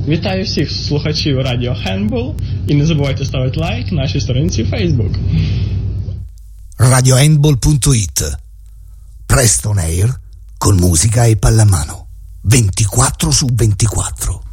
Вітаю всіх слухачів радіо Handball і не забувайте ставити лайк нашій сторінці Facebook. radiohandball.it. Presto on air con musica e pallamano 24 su 24.